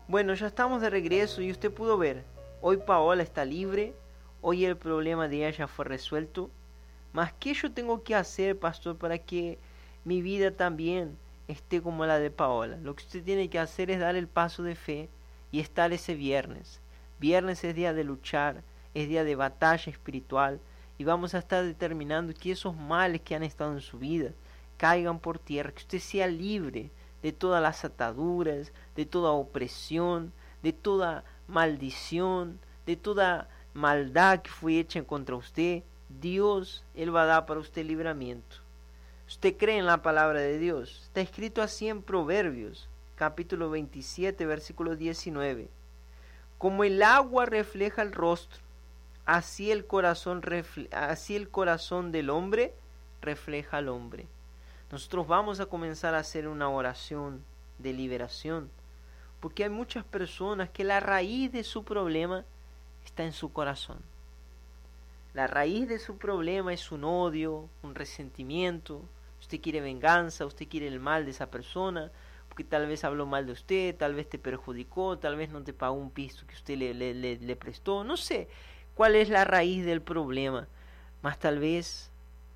Bueno, ya estamos de regreso y usted pudo ver, hoy Paola está libre, hoy el problema de ella fue resuelto. Mas, ¿qué yo tengo que hacer, pastor, para que mi vida también esté como la de Paola? Lo que usted tiene que hacer es dar el paso de fe y estar ese viernes. Viernes es día de luchar, es día de batalla espiritual y vamos a estar determinando que esos males que han estado en su vida caigan por tierra, que usted sea libre de todas las ataduras, de toda opresión, de toda maldición, de toda maldad que fue hecha contra usted. Dios, Él va a dar para usted libramiento. Usted cree en la palabra de Dios. Está escrito así en Proverbios, capítulo 27, versículo 19. Como el agua refleja el rostro, así el corazón del hombre refleja al hombre. Nosotros vamos a comenzar a hacer una oración de liberación, porque hay muchas personas que la raíz de su problema está en su corazón. La raíz de su problema es un odio, un resentimiento. Usted quiere venganza, usted quiere el mal de esa persona, porque tal vez habló mal de usted, tal vez te perjudicó, tal vez no te pagó un piso que usted le prestó. No sé cuál es la raíz del problema, mas tal vez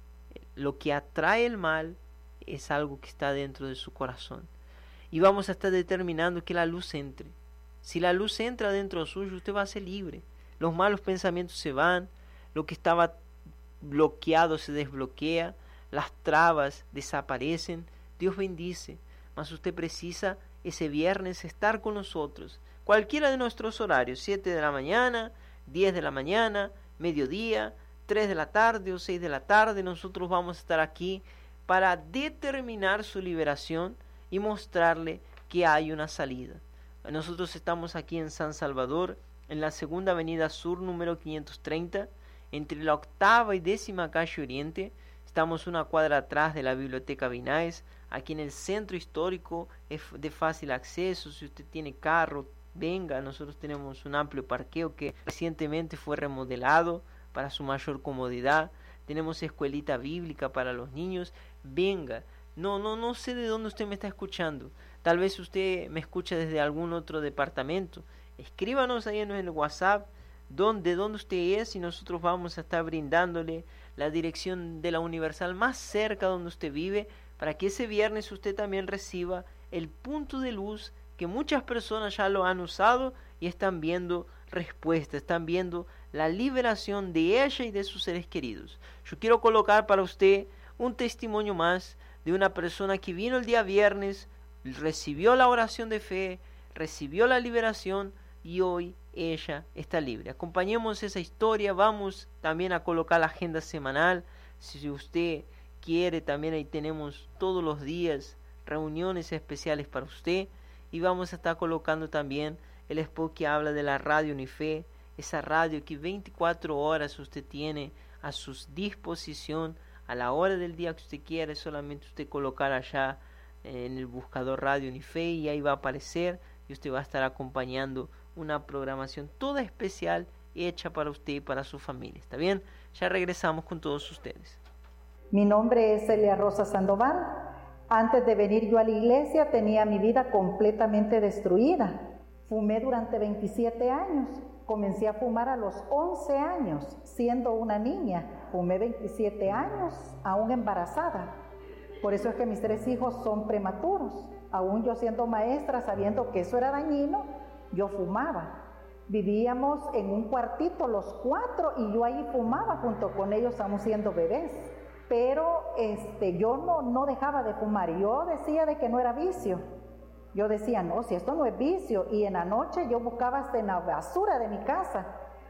lo que atrae el mal es algo que está dentro de su corazón. Y vamos a estar determinando que la luz entre. Si la luz entra dentro suyo, usted va a ser libre. Los malos pensamientos se van, lo que estaba bloqueado se desbloquea, las trabas desaparecen, Dios bendice. Mas usted precisa ese viernes estar con nosotros. Cualquiera de nuestros horarios, 7 de la mañana, 10 de la mañana, mediodía, 3 de la tarde o 6 de la tarde, nosotros vamos a estar aquí para determinar su liberación y mostrarle que hay una salida. Nosotros estamos aquí en San Salvador, en la segunda avenida sur, número 530, entre la octava y 10ª calle Oriente. Estamos una cuadra atrás de la Biblioteca Vinaes, aquí en el centro histórico, es de fácil acceso. Si usted tiene carro, venga, nosotros tenemos un amplio parqueo que recientemente fue remodelado para su mayor comodidad. Tenemos escuelita bíblica para los niños. Venga, no sé de dónde usted me está escuchando. Tal vez usted me escucha desde algún otro departamento. Escríbanos ahí en el WhatsApp de dónde usted es y nosotros vamos a estar brindándole la dirección de la Universal más cerca donde usted vive, para que ese viernes usted también reciba el punto de luz que muchas personas ya lo han usado y están viendo respuesta, están viendo la liberación de ella y de sus seres queridos. Yo quiero colocar para usted un testimonio más de una persona que vino el día viernes, recibió la oración de fe, recibió la liberación y hoy ella está libre. Acompañemos esa historia. Vamos también a colocar la agenda semanal. Si usted quiere, también ahí tenemos todos los días reuniones especiales para usted. Y vamos a estar colocando también el spot que habla de la radio Unife, esa radio que 24 horas usted tiene a su disposición, a la hora del día que usted quiera. Es solamente usted colocar allá en el buscador Radio Unife y ahí va a aparecer y usted va a estar acompañando una programación toda especial hecha para usted y para su familia. ¿Está bien? Ya regresamos con todos ustedes. Mi nombre es Celia Rosa Sandoval. Antes de venir yo a la iglesia tenía mi vida completamente destruida. Fumé durante 27 años. Comencé a fumar a los 11 años, siendo una niña. Fumé 27 años, aún embarazada. Por eso es que mis 3 hijos son prematuros. Aún yo siendo maestra, sabiendo que eso era dañino, yo fumaba. Vivíamos en un cuartito los 4 y yo ahí fumaba junto con ellos, aún siendo bebés. Pero yo no dejaba de fumar. Yo decía de que no era vicio. Yo decía, no, si esto no es vicio. Y en la noche yo buscaba hasta en la basura de mi casa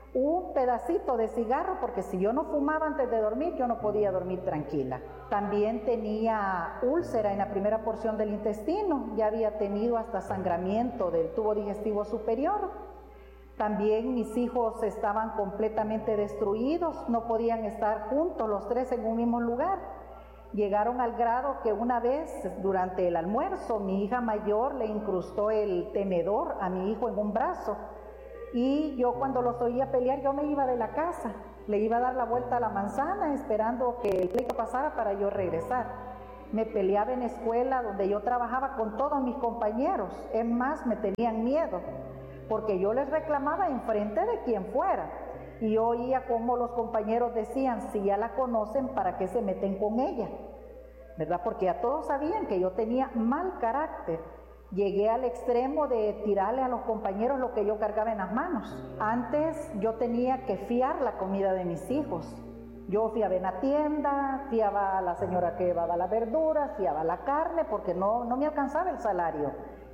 un pedacito de cigarro, porque si yo no fumaba antes de dormir, yo no podía dormir tranquila. También tenía úlcera en la primera porción del intestino. Ya había tenido hasta sangramiento del tubo digestivo superior. También mis hijos estaban completamente destruidos, no podían estar juntos los 3 en un mismo lugar. Llegaron al grado que una vez durante el almuerzo mi hija mayor le incrustó el tenedor a mi hijo en un brazo y yo cuando los oía pelear yo me iba de la casa, le iba a dar la vuelta a la manzana esperando que el pleito pasara para yo regresar. me peleaba en escuela donde yo trabajaba con todos mis compañeros. Es más, me tenían miedo, porque yo les reclamaba enfrente de quien fuera. Y yo oía cómo los compañeros decían, si ya la conocen, ¿para qué se meten con ella? ¿Verdad? Porque ya todos sabían que yo tenía mal carácter. Llegué al extremo de tirarle a los compañeros lo que yo cargaba en las manos. Antes yo tenía que fiar la comida de mis hijos. Yo fiaba en la tienda, fiaba a la señora que llevaba las verduras, fiaba la carne, porque no me alcanzaba el salario.